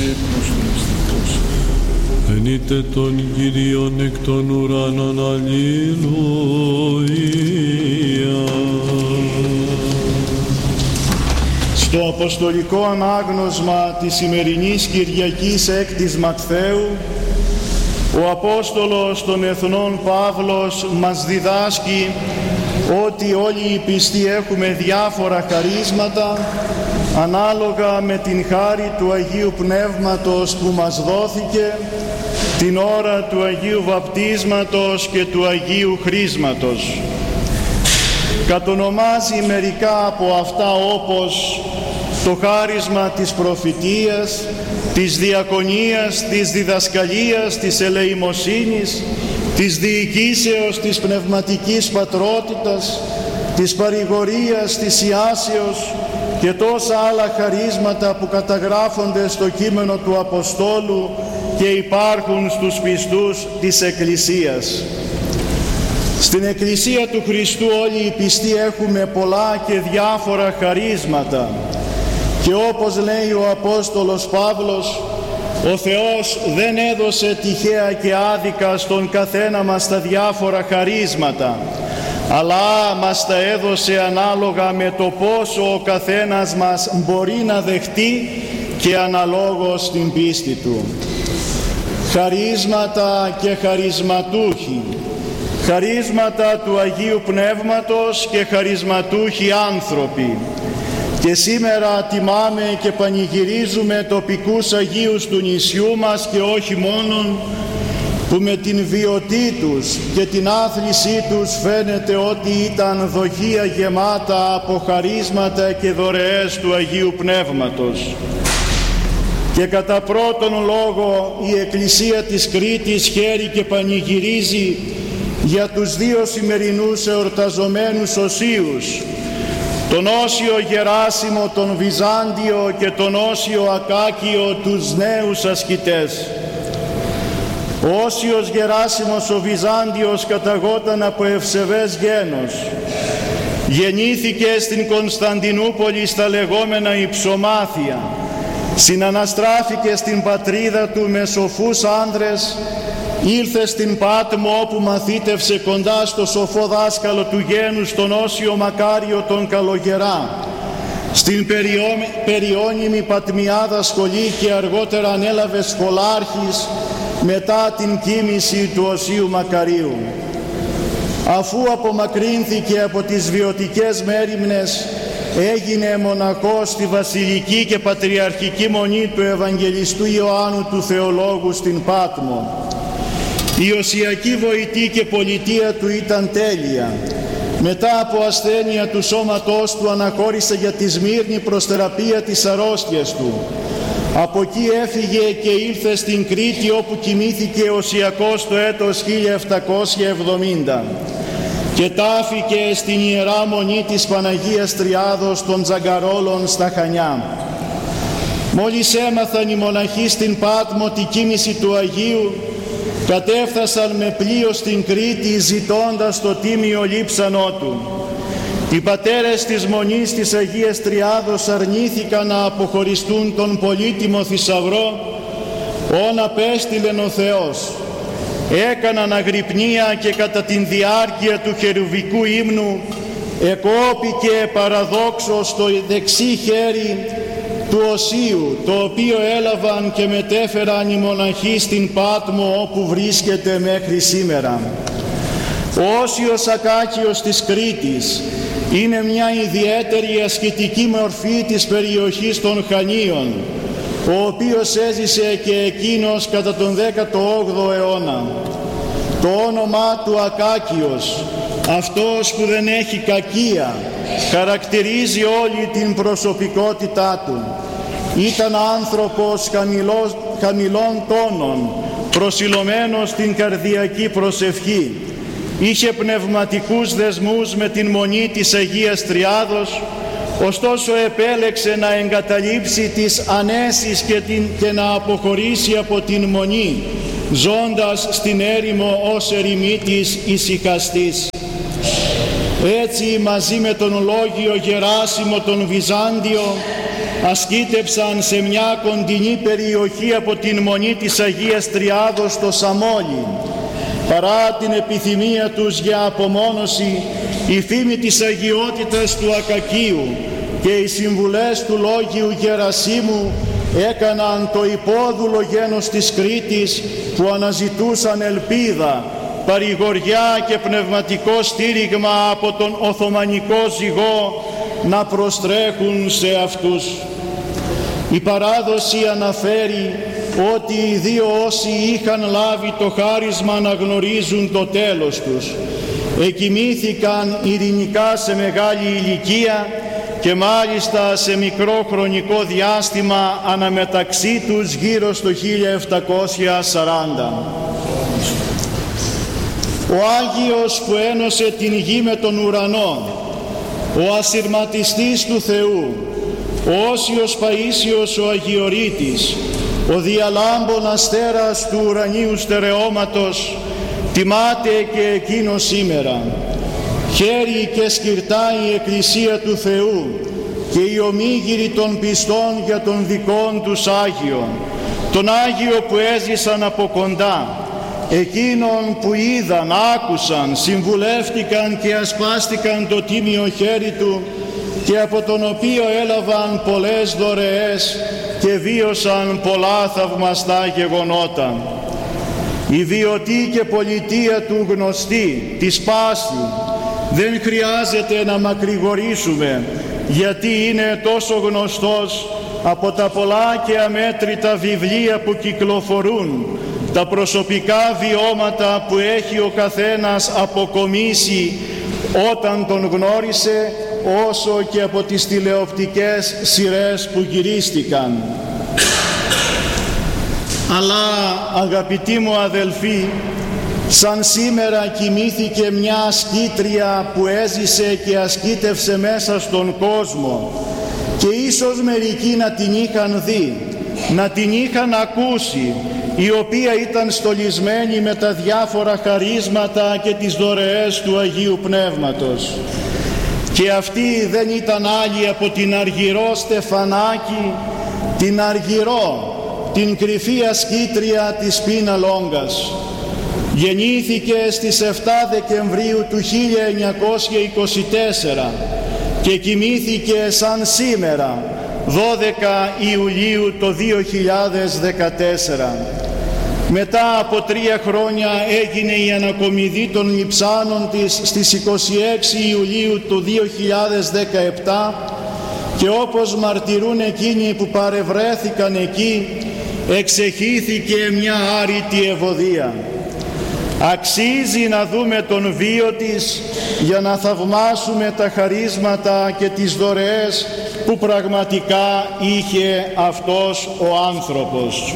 Ενείτε τον Κύριον εκ των ουρανών, αλληλούια. Στο Αποστολικό Ανάγνωσμα της σημερινής Κυριακής 6ης Ματθαίου, ο Απόστολος των Εθνών Παύλος μας διδάσκει ότι όλοι οι πιστοί έχουμε διάφορα χαρίσματα ανάλογα με την χάρη του Αγίου Πνεύματος που μας δόθηκε την ώρα του Αγίου Βαπτίσματος και του Αγίου Χρίσματος. Κατονομάζει μερικά από αυτά όπως το χάρισμα της προφητείας, της διακονίας, της διδασκαλίας, της ελεημοσύνης, της διοικήσεως, της πνευματικής πατρότητας, της παρηγορίας, της ιάσεως και τόσα άλλα χαρίσματα που καταγράφονται στο κείμενο του Αποστόλου και υπάρχουν στους πιστούς της Εκκλησίας. Στην Εκκλησία του Χριστού όλοι οι πιστοί έχουμε πολλά και διάφορα χαρίσματα και όπως λέει ο Απόστολος Παύλος, ο Θεός δεν έδωσε τυχαία και άδικα στον καθένα μας τα διάφορα χαρίσματα, αλλά μας τα έδωσε ανάλογα με το πόσο ο καθένας μας μπορεί να δεχτεί και αναλόγως την πίστη του. Χαρίσματα και χαρισματούχοι, χαρίσματα του Αγίου Πνεύματος και χαρισματούχοι άνθρωποι. Και σήμερα τιμάμε και πανηγυρίζουμε τοπικούς Αγίους του νησιού μας και όχι μόνον, που με την βιωτή τους και την άθλησή τους φαίνεται ότι ήταν δοχεία γεμάτα από χαρίσματα και δωρεές του Αγίου Πνεύματος. Και κατά πρώτον λόγο η Εκκλησία της Κρήτης χαίρει και πανηγυρίζει για τους δύο σημερινούς εορταζομένους οσίους, τον Όσιο Γεράσιμο τον Βυζάντιο και τον Όσιο Ακάκιο τους νέους ασκητές. Ο Όσιος Γεράσιμος ο Βυζάντιος καταγόταν από ευσεβές γένος. Γεννήθηκε στην Κωνσταντινούπολη στα λεγόμενα Υψομάθεια. Συναναστράφηκε στην πατρίδα του με σοφούς άνδρες, ήλθε στην Πάτμο όπου μαθήτευσε κοντά στο σοφό δάσκαλο του γένους τον Όσιο Μακάριο τον Καλογερά. Στην περιώνυμη Πατμιάδα σχολή και αργότερα ανέλαβε σχολάρχης μετά την κοίμηση του Οσίου Μακαρίου. Αφού απομακρύνθηκε από τις βιωτικές μέριμνες, έγινε μοναχός στη Βασιλική και Πατριαρχική Μονή του Ευαγγελιστού Ιωάννου του Θεολόγου στην Πάτμο. Η οσιακή βοητή και πολιτεία του ήταν τέλεια. Μετά από ασθένεια του σώματός του αναχώρησε για τη Σμύρνη προς θεραπεία της αρρώστιας του. Από εκεί έφυγε και ήλθε στην Κρήτη όπου κοιμήθηκε οσιακός το έτος 1770 και τάφηκε στην Ιερά Μονή της Παναγίας Τριάδος των Τζαγκαρόλων στα Χανιά. Μόλις έμαθαν οι μοναχοί στην Πάτμο τη κοίμηση του Αγίου, κατέφθασαν με πλοίο στην Κρήτη ζητώντας το τίμιο λείψανό του. Οι πατέρες της Μονής της Αγίας Τριάδος αρνήθηκαν να αποχωριστούν τον πολύτιμο θησαυρό, όν απέστειλεν ο Θεός. Έκαναν αγρυπνία και κατά την διάρκεια του χερουβικού ύμνου εκόπηκε παραδόξως το δεξί χέρι του Οσίου, το οποίο έλαβαν και μετέφεραν οι μοναχοί στην Πάτμο όπου βρίσκεται μέχρι σήμερα. Ο Όσιος Ακάκιος της Κρήτης είναι μια ιδιαίτερη ασκητική μορφή της περιοχής των Χανίων, ο οποίος έζησε και εκείνος κατά τον 18ο αιώνα. Το όνομά του Ακάκιος, αυτός που δεν έχει κακία, χαρακτηρίζει όλη την προσωπικότητά του. Ήταν άνθρωπος χαμηλών τόνων, προσιλωμένος στην καρδιακή προσευχή. Είχε πνευματικούς δεσμούς με την Μονή της Αγίας Τριάδος, ωστόσο επέλεξε να εγκαταλείψει τις ανέσεις και να αποχωρήσει από την Μονή, ζώντας στην έρημο ως ερημίτης ησυχαστής. Έτσι μαζί με τον Λόγιο Γεράσιμο τον Βυζάντιο ασκήτευσαν σε μια κοντινή περιοχή από την Μονή της Αγίας Τριάδος στο Σαμόλι. Παρά την επιθυμία τους για απομόνωση, η φήμη της αγιότητας του Ακακίου και οι συμβουλές του Λόγιου Γερασίμου έκαναν το υπόδουλο γένος της Κρήτης, που αναζητούσαν ελπίδα, παρηγοριά και πνευματικό στήριγμα από τον Οθωμανικό ζυγό, να προστρέχουν σε αυτούς. Η παράδοση αναφέρει ότι οι δύο όσοι είχαν λάβει το χάρισμα να γνωρίζουν το τέλος τους εκοιμήθηκαν ειρηνικά σε μεγάλη ηλικία και μάλιστα σε μικρό χρονικό διάστημα αναμεταξύ τους γύρω στο 1740. Ο Άγιος που ένωσε την γη με τον ουρανό, ο ασυρματιστής του Θεού, ο Όσιος Παΐσιος ο Αγιορείτης, ο διαλάμπων αστέρας του ουρανίου στερεώματος, τιμάται και εκείνο σήμερα. Χαίρει και σκυρτάει η Εκκλησία του Θεού και οι ομίγυροι των πιστών για των δικών τους Άγιων, τον Άγιο που έζησαν από κοντά, εκείνων που είδαν, άκουσαν, συμβουλεύτηκαν και ασπάστηκαν το τίμιο χέρι του και από τον οποίο έλαβαν πολλές δωρεές και βίωσαν πολλά θαυμαστά γεγονότα. Η βιωτή και πολιτεία του γνωστή, της πάση, δεν χρειάζεται να μακρηγορήσουμε, γιατί είναι τόσο γνωστός από τα πολλά και αμέτρητα βιβλία που κυκλοφορούν, τα προσωπικά βιώματα που έχει ο καθένας αποκομίσει όταν τον γνώρισε, όσο και από τις τηλεοπτικές σειρές που γυρίστηκαν. Αλλά αγαπητοί μου αδελφοί, σαν σήμερα κοιμήθηκε μια ασκήτρια που έζησε και ασκήτευσε μέσα στον κόσμο και ίσως μερικοί να την είχαν δει, να την είχαν ακούσει, η οποία ήταν στολισμένη με τα διάφορα χαρίσματα και τις δωρεές του Αγίου Πνεύματος. Και αυτή δεν ήταν άλλη από την Αργυρό Στεφανάκη, την Αργυρό, την κρυφή ασκήτρια της Πίνα Λόγκας. Γεννήθηκε στις 7 Δεκεμβρίου του 1924 και κοιμήθηκε σαν σήμερα, 12 Ιουλίου το 2014. Μετά από 3 χρόνια έγινε η ανακομιδή των λειψάνων της στις 26 Ιουλίου του 2017 και όπως μαρτυρούν εκείνοι που παρευρέθηκαν εκεί, εξεχύθηκε μια άρρητη ευωδία. Αξίζει να δούμε τον βίο της για να θαυμάσουμε τα χαρίσματα και τις δωρεές που πραγματικά είχε αυτός ο άνθρωπος.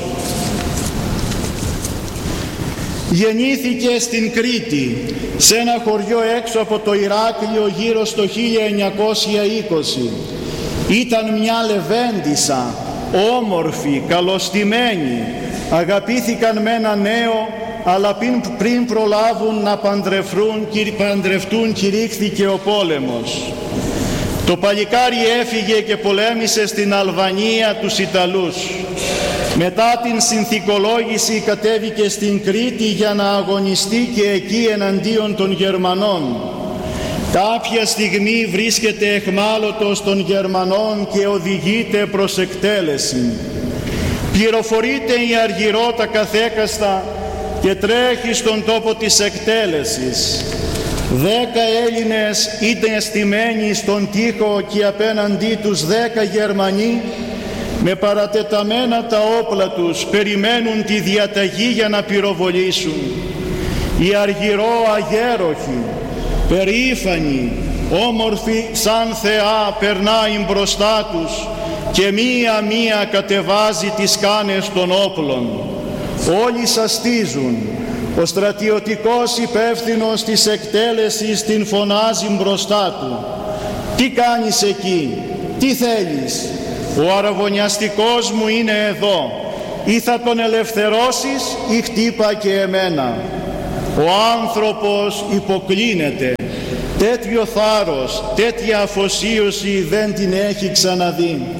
Γεννήθηκε στην Κρήτη, σε ένα χωριό έξω από το Ηράκλειο γύρω στο 1920. Ήταν μια λεβέντισσα, όμορφη, καλοστημένη. Αγαπήθηκαν με ένα νέο, αλλά πριν προλάβουν να παντρευτούν κηρύχθηκε ο πόλεμος. Το παλικάρι έφυγε και πολέμησε στην Αλβανία τους Ιταλούς. Μετά την συνθηκολόγηση κατέβηκε στην Κρήτη για να αγωνιστεί και εκεί εναντίον των Γερμανών. Κάποια στιγμή βρίσκεται εχμάλωτος των Γερμανών και οδηγείται προς εκτέλεση. Πληροφορείται η Αργυρό τα καθέκαστα και τρέχει στον τόπο της εκτέλεσης. 10 Έλληνες ήταν στημένοι στον τοίχο και απέναντί τους 10 Γερμανοί με παρατεταμένα τα όπλα τους περιμένουν τη διαταγή για να πυροβολήσουν. Η Αργυρό αγέροχη, περήφανη, όμορφη σαν θεά περνάει μπροστά τους και μία-μία κατεβάζει τις κάνες των όπλων. Όλοι σαστίζουν. Ο στρατιωτικός υπεύθυνος της εκτέλεσης την φωνάζει μπροστά του. Τι κάνεις εκεί, τι θέλεις? Ο αραβωνιαστικός μου είναι εδώ. Ή θα τον ελευθερώσεις ή χτύπα και εμένα. Ο άνθρωπος υποκλίνεται. Τέτοιο θάρρος, τέτοια αφοσίωση δεν την έχει ξαναδεί.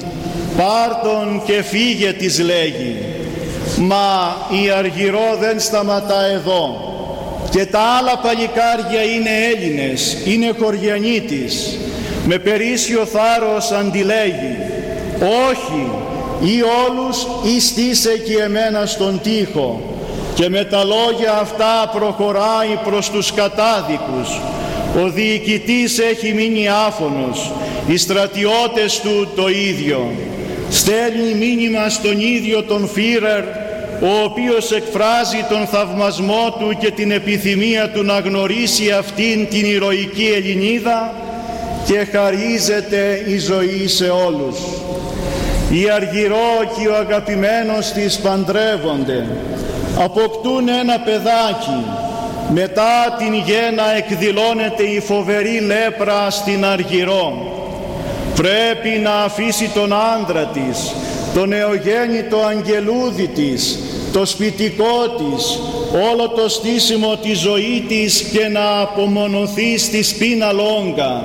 «Πάρτον και φύγε», της λέγει. Μα η Αργυρό δεν σταματά εδώ. Και τα άλλα παλικάρια είναι Έλληνες, είναι χωριανοί της. Με περίσσιο θάρρος αντιλέγει, «Όχι, ή όλους ή στήσε και εμένα στον τοίχο». Και με τα λόγια αυτά προχωράει προς τους κατάδικους. Ο διοικητής έχει μείνει άφωνος, οι στρατιώτες του το ίδιο. Στέλνει μήνυμα στον ίδιο τον Φίρερ, ο οποίος εκφράζει τον θαυμασμό του και την επιθυμία του να γνωρίσει αυτήν την ηρωική Ελληνίδα, και χαρίζεται η ζωή σε όλους. Η Αργυρό και ο αγαπημένος της παντρεύονται, αποκτούν ένα παιδάκι. Μετά την γέννα εκδηλώνεται η φοβερή λέπρα στην Αργυρό. Πρέπει να αφήσει τον άντρα της, το νεογέννητο αγγελούδι της, το σπιτικό της, όλο το στήσιμο της ζωή της και να απομονωθεί στη Σπίνα Λόγκα,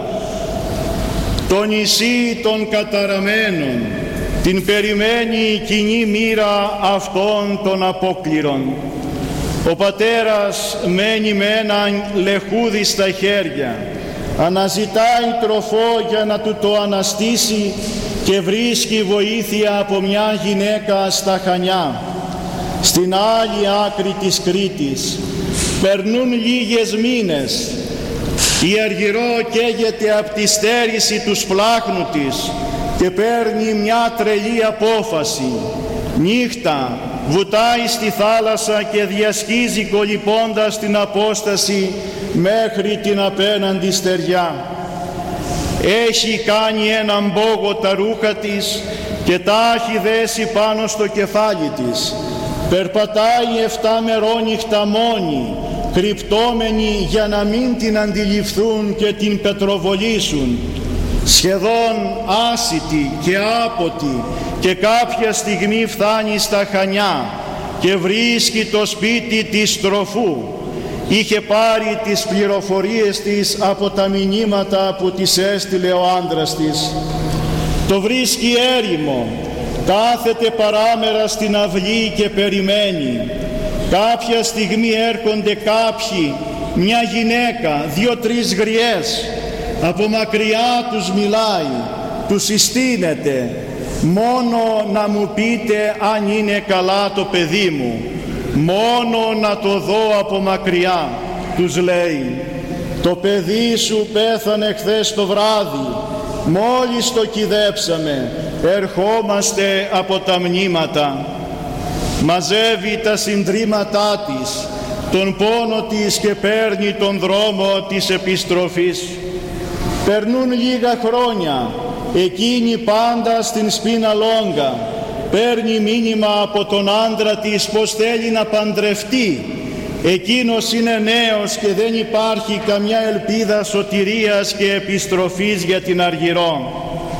το νησί των καταραμένων. Την περιμένει η κοινή μοίρα αυτών των απόκληρων. Ο πατέρας μένει με έναν λεχούδι στα χέρια, αναζητάει τροφό για να του το αναστήσει και βρίσκει βοήθεια από μια γυναίκα στα Χανιά. Στην άλλη άκρη της Κρήτης περνούν λίγες μήνες. Η Αργυρό καίγεται από τη στέρηση του σπλάχνου της και παίρνει μια τρελή απόφαση. Νύχτα βουτάει στη θάλασσα και διασχίζει κολυμπώντας την απόσταση μέχρι την απέναντι στεριά. Έχει κάνει έναν μπόγο τα ρούχα της και τα έχει δέσει πάνω στο κεφάλι της. Περπατάει 7 μερόνυχτα μόνη, κρυπτόμενη για να μην την αντιληφθούν και την πετροβολήσουν. Σχεδόν άσητη και άποτη, και κάποια στιγμή φτάνει στα Χανιά και βρίσκει το σπίτι της Τροφού. Είχε πάρει τις πληροφορίες της από τα μηνύματα που της έστειλε ο άντρας της. Το βρίσκει έρημο, κάθεται παράμερα στην αυλή και περιμένει. Κάποια στιγμή έρχονται κάποιοι, μια γυναίκα, 2-3 γριές. Από μακριά τους μιλάει, τους συστήνεται, «Μόνο να μου πείτε αν είναι καλά το παιδί μου, μόνο να το δω από μακριά», τους λέει. «Το παιδί σου πέθανε χθες το βράδυ, μόλις το κυδέψαμε, ερχόμαστε από τα μνήματα». Μαζεύει τα συντρίμματά της, τον πόνο της και παίρνει τον δρόμο της επιστροφής. Περνούν λίγα χρόνια, εκείνη πάντα στην Σπίνα Λόγκα παίρνει μήνυμα από τον άντρα της πως θέλει να παντρευτεί. Εκείνος είναι νέος και δεν υπάρχει καμιά ελπίδα σωτηρίας και επιστροφής για την Αργυρό.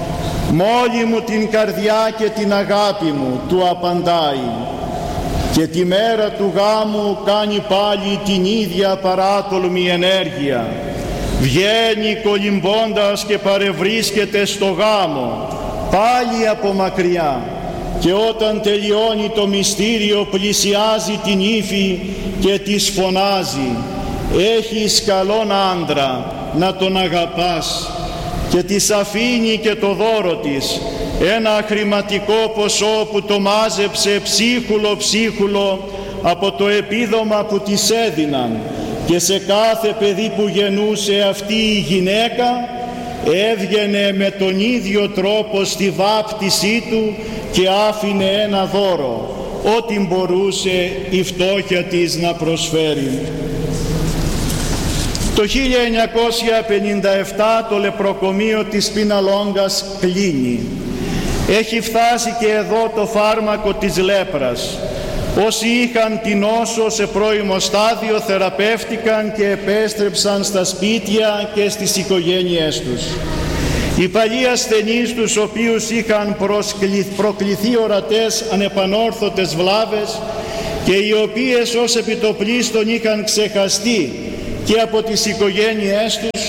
«Μόλι μου την καρδιά και την αγάπη μου», του απαντάει. Και τη μέρα του γάμου κάνει πάλι την ίδια παράτολμη ενέργεια. Βγαίνει κολυμπώντας και παρευρίσκεται στο γάμο, πάλι από μακριά. Και όταν τελειώνει το μυστήριο πλησιάζει την ύφη και της φωνάζει, «Έχεις καλόν άντρα, να τον αγαπάς». Και της αφήνει και το δώρο της, ένα χρηματικό ποσό που το μάζεψε ψίχουλο από το επίδομα που της έδιναν, και σε κάθε παιδί που γεννούσε αυτή η γυναίκα έβγαινε με τον ίδιο τρόπο στη βάπτισή του και άφηνε ένα δώρο, ό,τι μπορούσε η φτώχεια της να προσφέρει. Το 1957 το λεπροκομείο της Σπίνα Λόγκας κλείνει. Έχει φτάσει και εδώ το φάρμακο της λέπρας. Όσοι είχαν την νόσο σε πρώιμο στάδιο θεραπεύτηκαν και επέστρεψαν στα σπίτια και στις οικογένειές τους. Οι παλιοί ασθενείς, τους οποίους είχαν προκληθεί ορατές ανεπανόρθωτες βλάβες και οι οποίες ως επιτοπλίστων είχαν ξεχαστεί και από τις οικογένειές τους,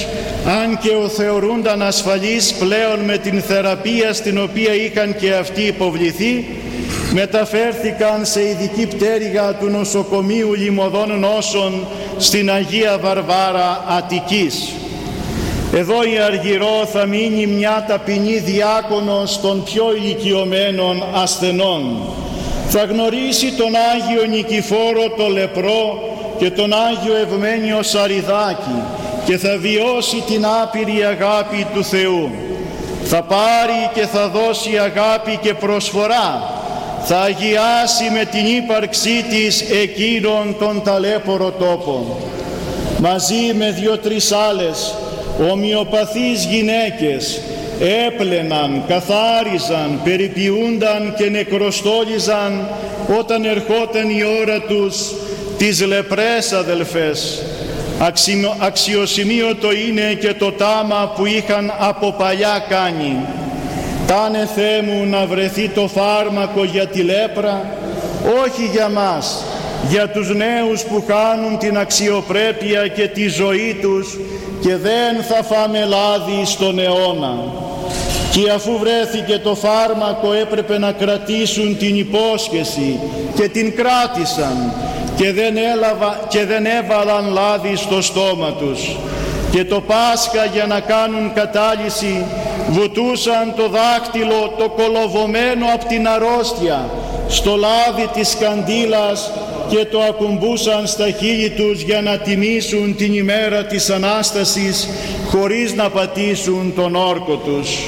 αν και ο θεωρούνταν ασφαλείς πλέον με την θεραπεία στην οποία είχαν και αυτοί υποβληθεί, μεταφέρθηκαν σε ειδική πτέρυγα του νοσοκομείου Λιμωδών Νόσων στην Αγία Βαρβάρα Αττικής. Εδώ η Αργυρό θα μείνει μια ταπεινή διάκονος των πιο ηλικιωμένων ασθενών. Θα γνωρίσει τον Άγιο Νικηφόρο το Λεπρό και τον Άγιο Ευμένιο Σαριδάκη και θα βιώσει την άπειρη αγάπη του Θεού. Θα πάρει και θα δώσει αγάπη και προσφορά. Θα αγιάσει με την ύπαρξή της εκείνον τον ταλέπορο τόπο. Μαζί με 2-3 άλλες ομοιοπαθείς γυναίκες έπλαιναν, καθάριζαν, περιποιούνταν και νεκροστόλιζαν όταν ερχόταν η ώρα τους τις λεπρές αδελφές. Αξιοσημείωτο είναι και το τάμα που είχαν από παλιά κάνει. Τάνε Θεέ μου να βρεθεί το φάρμακο για τη λέπρα, όχι για μας, για τους νέους που χάνουν την αξιοπρέπεια και τη ζωή τους και δεν θα φάμε λάδι στον αιώνα. Και αφού βρέθηκε το φάρμακο έπρεπε να κρατήσουν την υπόσχεση και την κράτησαν και δεν έβαλαν λάδι στο στόμα τους. Και το Πάσχα για να κάνουν κατάλυση βουτούσαν το δάχτυλο το κολοβωμένο από την αρρώστια στο λάδι της καντήλας και το ακουμπούσαν στα χείλη τους για να τιμήσουν την ημέρα της Ανάστασης χωρίς να πατήσουν τον όρκο τους.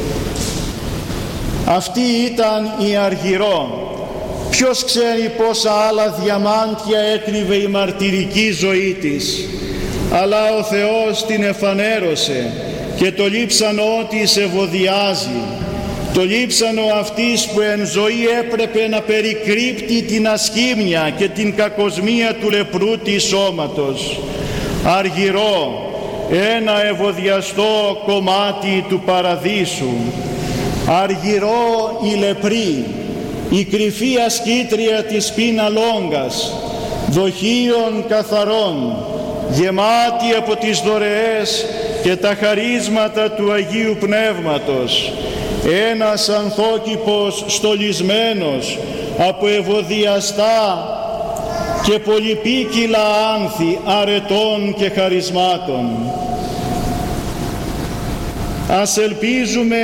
Αυτή ήταν η Αργυρό. Ποιος ξέρει πόσα άλλα διαμάντια έκρυβε η μαρτυρική ζωή της. Αλλά ο Θεός την εφανέρωσε και το λείψανο της ευωδιάζει. Το λείψανο αυτής που εν ζωή έπρεπε να περικρύπτει την ασχήμια και την κακοσμία του λεπρού της σώματος. Αργυρό, ένα ευωδιαστό κομμάτι του παραδείσου. Αργυρό η λεπρή, η κρυφή ασκήτρια της πίνα λόγκας, δοχείων καθαρών, γεμάτη από τις δωρεές και τα χαρίσματα του Αγίου Πνεύματος, ένας ανθόκηπος στολισμένος από ευωδιαστά και πολυπίκυλα άνθη αρετών και χαρισμάτων. Ας ελπίζουμε,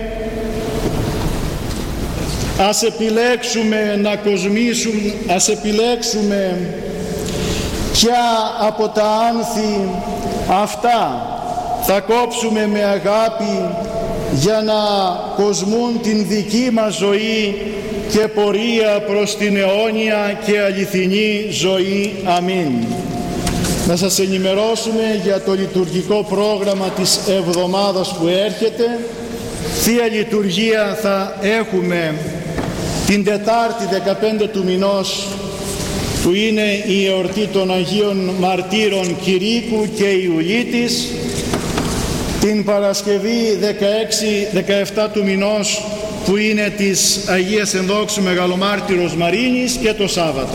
ας επιλέξουμε να κοσμήσουμε, ας επιλέξουμε ποια από τα άνθη αυτά θα κόψουμε με αγάπη για να κοσμούν την δική μας ζωή και πορεία προς την αιώνια και αληθινή ζωή. Αμήν. Να σας ενημερώσουμε για το λειτουργικό πρόγραμμα της εβδομάδας που έρχεται. Θεία Λειτουργία θα έχουμε την Τετάρτη 15 του μηνός, που είναι η εορτή των Αγίων Μαρτύρων Κηρύκου και Ιουλίτης, την Παρασκευή 16-17 του μηνός που είναι της Αγίας Ενδόξου Μεγαλομάρτυρος Μαρίνης και το Σάββατο.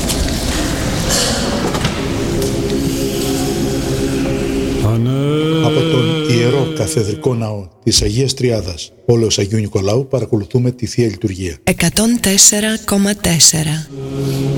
Από τον Ιερό Καθεδρικό Ναό της Αγίας Τριάδας Πόλεως Αγίου Νικολάου παρακολουθούμε τη Θεία Λειτουργία. 104,4